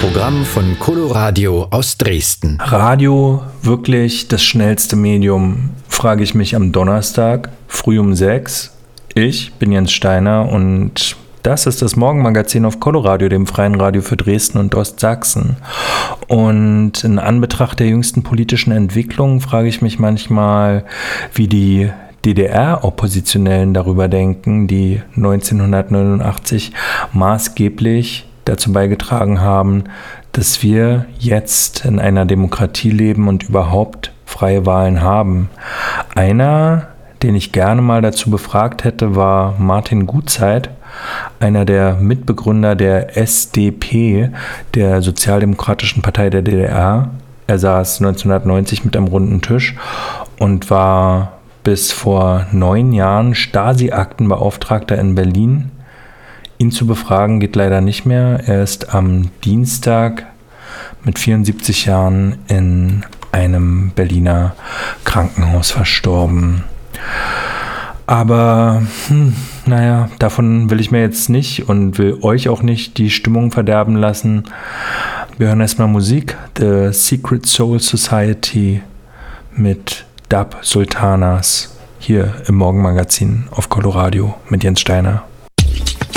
Programm von Coloradio aus Dresden. Radio wirklich das schnellste Medium, frage ich mich am Donnerstag, früh um 6. Ich bin Jens Steiner und das ist das Morgenmagazin auf Coloradio, dem freien Radio für Dresden und Ostsachsen. Und in Anbetracht der jüngsten politischen Entwicklungen frage ich mich manchmal, wie die DDR-Oppositionellen darüber denken, die 1989 maßgeblich dazu beigetragen haben, dass wir jetzt in einer Demokratie leben und überhaupt freie Wahlen haben. Einer, den ich gerne mal dazu befragt hätte, war Martin Gutzeit, einer der Mitbegründer der SDP, der Sozialdemokratischen Partei der DDR. Er saß 1990 mit am runden Tisch und war bis vor 9 Jahren Stasi-Aktenbeauftragter in Berlin. Ihn zu befragen geht leider nicht mehr. Er ist am Dienstag mit 74 Jahren in einem Berliner Krankenhaus verstorben. Aber, davon will ich mir jetzt nicht und will euch auch nicht die Stimmung verderben lassen. Wir hören erstmal Musik. The Secret Soul Society mit Dub Sultanas hier im Morgenmagazin auf Coloradio mit Jens Steiner.